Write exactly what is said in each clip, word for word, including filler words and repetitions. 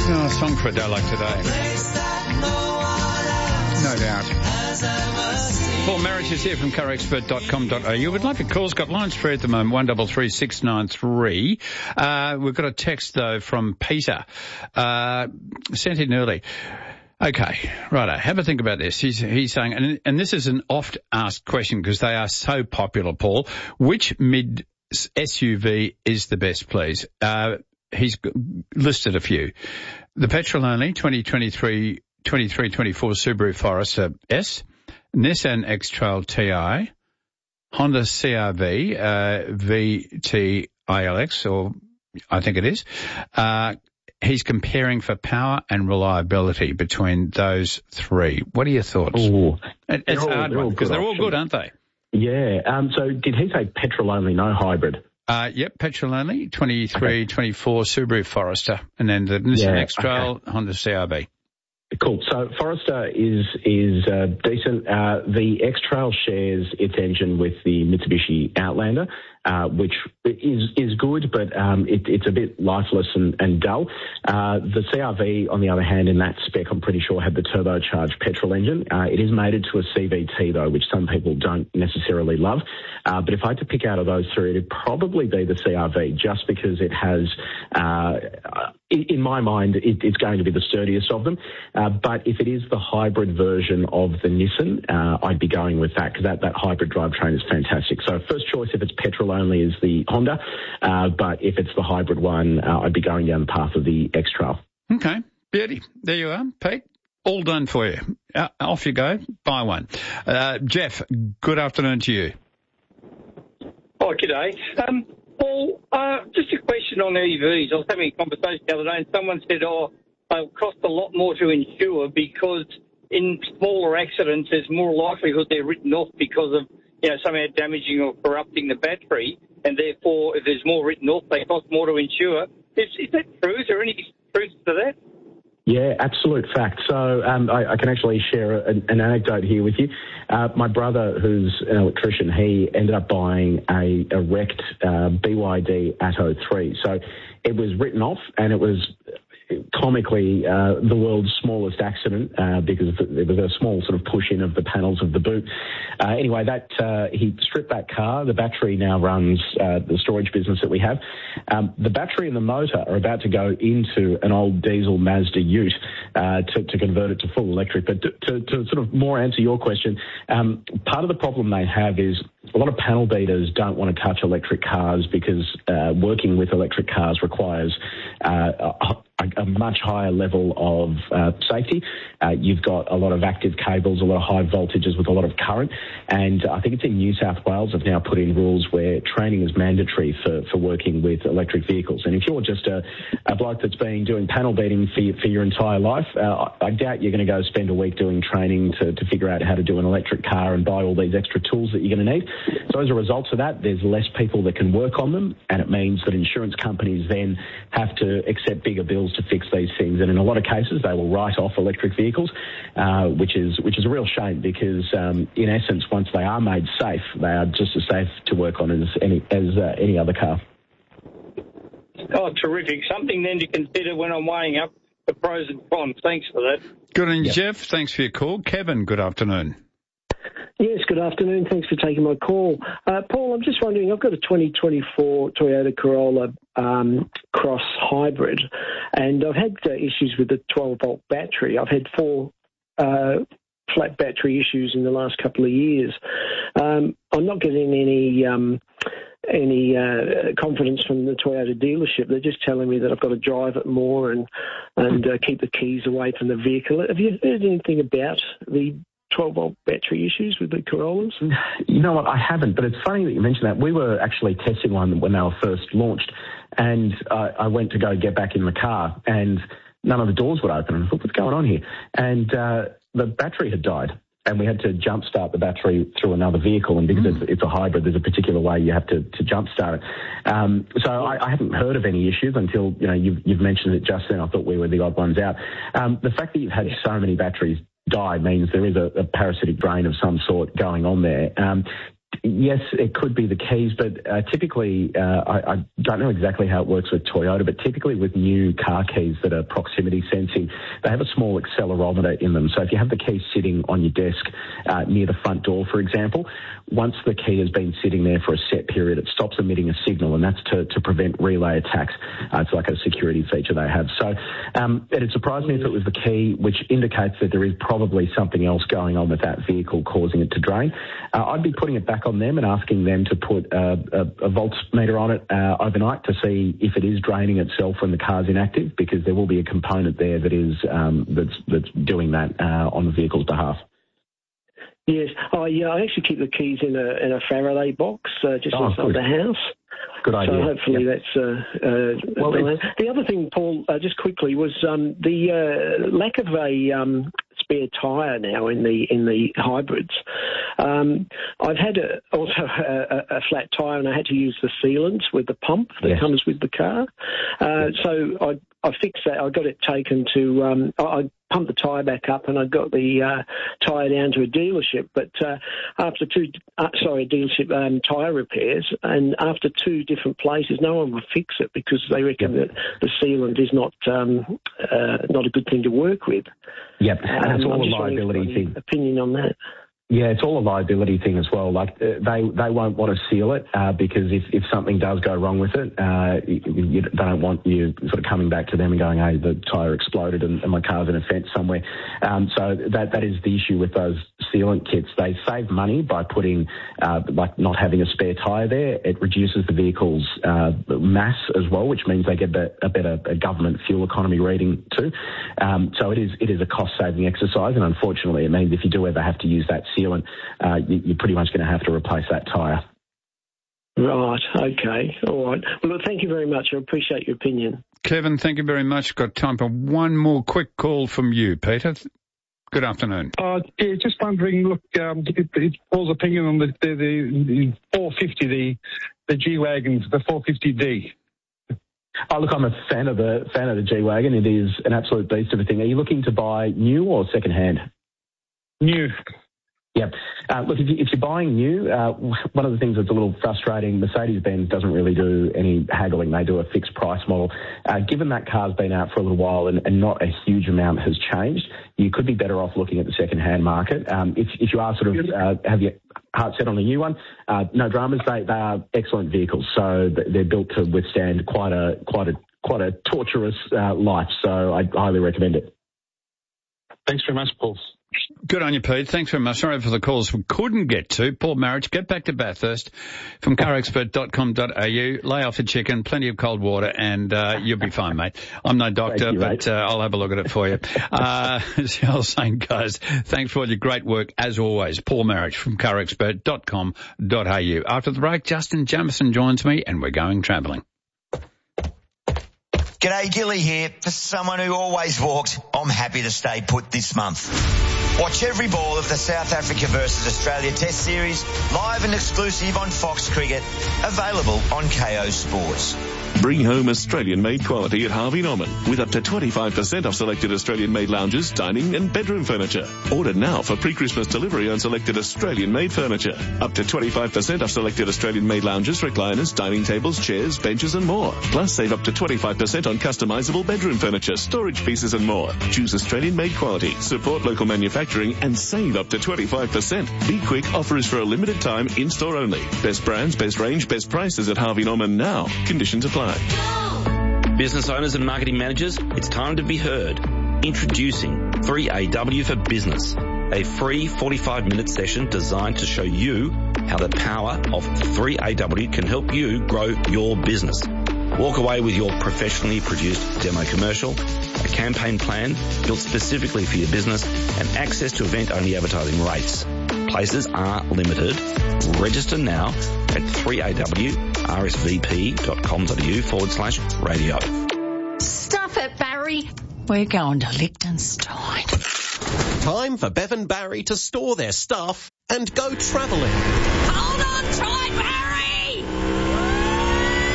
Oh, a song for a day like today. No doubt. Paul Marriage is here from car expert dot com dot a u. We'd like to call. Got lines free at the moment, one double three six nine three. Uh, we've got a text, though, from Peter. Uh, sent in early. Okay, righto. Have a think about this. He's, he's saying, and, and this is an oft-asked question because they are so popular, Paul. Which mid S U V is the best, please? Uh, he's listed a few. The petrol-only twenty twenty-three, twenty-three twenty-four Subaru Forester S, Nissan X-Trail T I, Honda C R V, uh, V T I L X, or I think it is. Uh, he's comparing for power and reliability between those three. What are your thoughts? Ooh, it, it's a hard one because they're all good, aren't they? Yeah. Um, so did he say petrol only, no hybrid? Uh, yep, petrol only, twenty-three, okay. twenty-four Subaru Forester, and then the Nissan yeah, X-Trail, okay. Honda C R V. Cool. So Forester is is uh, decent. Uh, the X-Trail shares its engine with the Mitsubishi Outlander, uh, which is is good, but um, it, it's a bit lifeless and, and dull. Uh, the C R V, on the other hand, in that spec, I'm pretty sure had the turbocharged petrol engine. Uh, it is mated to a C V T though, which some people don't necessarily love. Uh, but if I had to pick out of those three, it'd probably be the C R V, just because it has, uh, in, in my mind, it, it's going to be the sturdiest of them. Uh, but if it is the hybrid version of the Nissan, uh, I'd be going with that because that, that hybrid drivetrain is fantastic. So first choice, if it's petrol only, is the Honda. Uh, but if it's the hybrid one, uh, I'd be going down the path of the X-Trail. Okay, beauty. There you are, Pete. All done for you. Uh, off you go. Buy one. Uh, Jeff, good afternoon to you. Oh, g'day. Um, Paul, uh, just a question on E Vs. I was having a conversation the other day and someone said, oh, they'll cost a lot more to insure because in smaller accidents there's more likelihood they're written off because of, you know, somehow damaging or corrupting the battery, and therefore if there's more written off, they cost more to insure. Is, is that true? Is there any truth to that? Yeah, absolute fact. So um, I, I can actually share an, an anecdote here with you. Uh, my brother, who's an electrician, he ended up buying a, a wrecked uh, B Y D Atto three. So it was written off, and it was comically uh, the world's smallest accident uh, because it was a small sort of push-in of the panels of the boot. Uh, anyway, that uh, he stripped that car. The battery now runs uh, the storage business that we have. Um, the battery and the motor are about to go into an old diesel Mazda Ute uh, to, to convert it to full electric. But to, to, to sort of more answer your question, um, part of the problem they have is a lot of panel beaters don't want to touch electric cars because uh, working with electric cars requires uh, a, a much higher level of uh, safety. Uh, you've got a lot of active cables, a lot of high voltages with a lot of current. And I think it's in New South Wales have now put in rules where training is mandatory for, for working with electric vehicles. And if you're just a, a bloke that's been doing panel beating for, for your entire life, uh, I doubt you're going to go spend a week doing training to, to figure out how to do an electric car and buy all these extra tools that you're going to need. So as a result of that, there's less people that can work on them, and it means that insurance companies then have to accept bigger bills to fix these things. And in a lot of cases, they will write off electric vehicles, uh, which is which is a real shame because, um, in essence, once they are made safe, they are just as safe to work on as any as uh, any other car. Oh, terrific! Something then to consider when I'm weighing up the pros and cons. Thanks for that. Good on you, yep. Jeff. Thanks for your call. Kevin, good afternoon. Yes, good afternoon. Thanks for taking my call. Uh, Paul, I'm just wondering, I've got a twenty twenty-four Toyota Corolla um, Cross Hybrid, and I've had uh, issues with the twelve-volt battery. I've had four uh, flat battery issues in the last couple of years. Um, I'm not getting any... Um, any uh, confidence from the Toyota dealership. They're just telling me that I've got to drive it more and and uh, keep the keys away from the vehicle. Have you heard anything about the twelve-volt battery issues with the Corollas? You know what, I haven't, but it's funny that you mentioned that. We were actually testing one when they were first launched, and uh, I went to go get back in the car, and none of the doors would open. And I thought, what's going on here? And uh, the battery had died. And we had to jump-start the battery through another vehicle. And because mm. it's, it's a hybrid, there's a particular way you have to, to jump-start it. Um, so I, I haven't heard of any issues until, you know, you've, you've mentioned it just then. I thought we were the odd ones out. Um, the fact that you've had so many batteries die means there is a, a parasitic drain of some sort going on there. Um, Yes, it could be the keys, but uh, typically, uh, I, I don't know exactly how it works with Toyota, but typically with new car keys that are proximity sensing, they have a small accelerometer in them. So if you have the key sitting on your desk uh, near the front door, for example, once the key has been sitting there for a set period, it stops emitting a signal, and that's to, to prevent relay attacks. Uh, it's like a security feature they have. So um, it'd surprise me if it was the key, which indicates that there is probably something else going on with that vehicle causing it to drain. Uh, I'd be putting it back on them and asking them to put uh, a, a voltmeter on it uh, overnight to see if it is draining itself when the car's inactive, because there will be a component there that is um, that's that's doing that uh, on the vehicle's behalf. Yes. Oh, yeah. I actually keep the keys in a in a Faraday box uh, just oh, inside good. the house. Good idea. So hopefully yep. that's uh, uh, well, the, the other thing, Paul, uh, just quickly, was um, the uh, lack of a um, spare tyre now in the in the hybrids. Um, I've had a, also a, a flat tyre, and I had to use the sealant with the pump that yes. comes with the car. Uh, yes. So I I fixed that. I got it taken to. Um, I, I pumped the tyre back up, and I got the uh, tyre down to a dealership. But uh, after two, uh, sorry, dealership um, tyre repairs, and after two different places, no one would fix it because they reckon yep. that the sealant is not um, uh, not a good thing to work with. Yep, and um, it's all I'm a just liability thing. Opinion on that? Yeah, it's all a liability thing as well. Like uh, they they won't want to seal it uh, because if, if something does go wrong with it, uh, you, you, they don't want you sort of coming back to them and going, hey, the tyre exploded and, and my car's in a fence somewhere. Um, so that that is the issue with those sealant kits. They save money by putting uh, like not having a spare tyre there. It reduces the vehicle's uh, mass as well, which means they get a better a government fuel economy reading too. Um, so it is it is a cost saving exercise, and unfortunately, it means if you do ever have to use that sealant, uh, you, you're pretty much going to have to replace that tyre. Right, okay, all right. Well, look, thank you very much. I appreciate your opinion. Kevin, thank you very much. Got time for one more quick call from you, Peter. Good afternoon. Uh, yeah, just wondering, look, um, it, it, Paul's opinion on the, the, the, the four fifty, the, the G-Wagon, the four fifty D. Oh, look, I'm a fan of the fan of the G-Wagon. It is an absolute beast of a thing. Are you looking to buy new or second-hand? New. Yeah. Uh, look, if, you, if you're buying new, uh, one of the things that's a little frustrating, Mercedes-Benz doesn't really do any haggling. They do a fixed price model. Uh, given that car's been out for a little while and, and not a huge amount has changed, you could be better off looking at the second-hand market. Um, if, if you are sort of uh, have your heart set on a new one, uh, no dramas. They, they are excellent vehicles, so they're built to withstand quite a quite a quite a torturous uh, life. So I highly recommend it. Thanks very much, Paul. Good on you, Pete. Thanks very much. Sorry for the calls we couldn't get to. Paul Marriage, get back to Bathurst from car expert dot com dot a u. Lay off the chicken, plenty of cold water, and uh, you'll be fine, mate. I'm no doctor, you, but uh, I'll have a look at it for you. Uh, as the old saying goes, thanks for all your great work, as always. Paul Marriage from car expert dot com dot a u. After the break, Justin Jamieson joins me, and we're going travelling. G'day, Gilly here. For someone who always walked, I'm happy to stay put this month. Watch every ball of the South Africa versus Australia Test Series, live and exclusive on Fox Cricket, available on K O Sports. Bring home Australian-made quality at Harvey Norman with up to twenty-five percent off selected Australian-made lounges, dining and bedroom furniture. Order now for pre-Christmas delivery on selected Australian-made furniture. Up to twenty-five percent off selected Australian-made lounges, recliners, dining tables, chairs, benches and more. Plus save up to twenty-five percent on customizable bedroom furniture, storage pieces and more. Choose Australian-made quality, support local manufacturing and save up to twenty-five percent. Be quick, offer is for a limited time, in-store only. Best brands, best range, best prices at Harvey Norman now. Conditions apply. Business owners and marketing managers, it's time to be heard. Introducing three A W for Business, a free forty-five minute session designed to show you how the power of three A W can help you grow your business. Walk away with your professionally produced demo commercial, a campaign plan built specifically for your business, and access to event-only advertising rates. Places are limited. Register now at three A W R S V P dot com dot a u forward slash radio. Stuff it, Barry. We're going to Liechtenstein. Time for Bev and Barry to store their stuff and go travelling. Hold on tight, Barry!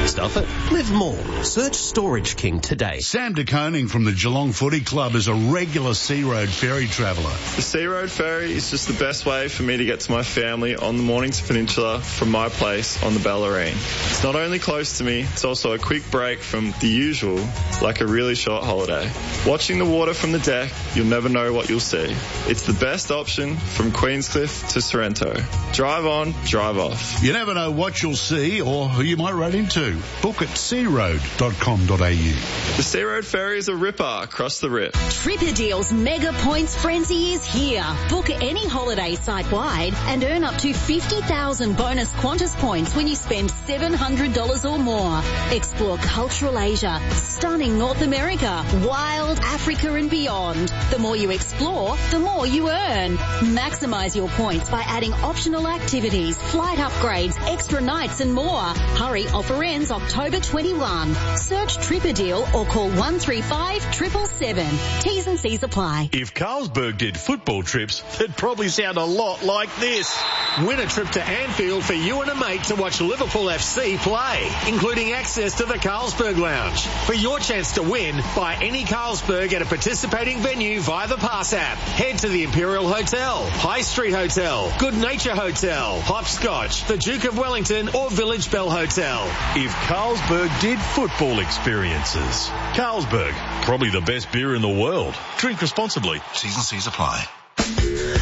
stuff it. Live more. Search Storage King today. Sam de Koning from the Geelong Footy Club is a regular Sea Road ferry traveller. The Sea Road ferry is just the best way for me to get to my family on the Mornington Peninsula from my place on the Bellarine. It's not only close to me, it's also a quick break from the usual, like a really short holiday. Watching the water from the deck, you'll never know what you'll see. It's the best option from Queenscliff to Sorrento. Drive on, drive off. You never know what you'll see or who you might run into. Book at sea road dot com dot a u. The Sea Road ferry is a ripper across the rip. Tripper Deals Mega Points Frenzy is here. Book any holiday site-wide and earn up to fifty thousand bonus Qantas points when you spend seven hundred dollars or more. Explore cultural Asia, stunning North America, wild Africa and beyond. The more you explore, the more you earn. Maximise your points by adding optional activities, flight upgrades, extra nights and more. Hurry, offer ends October twenty-first. Search Tripper Deal or call one three five, seven seven seven. T's and C's apply. If Carlsberg did football trips, it'd probably sound a lot like this. Win a trip to Anfield for you and a mate to watch Liverpool F C play, including access to the Carlsberg Lounge. For your chance to win, buy any Carlsberg at a participating venue via the Pass app. Head to the Imperial Hotel, High Street Hotel, Good Nature Hotel, Hopscotch, the Duke of Wellington or Village Bell Hotel. If Carlsberg did football experiences. Carlsberg, probably the best beer in the world. Drink responsibly. T's and C's apply.